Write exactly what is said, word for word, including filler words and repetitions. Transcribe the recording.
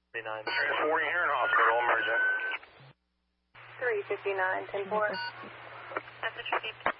three four, you're here in hospital, emergent. three fifty-nine, ten four. That's a tricky.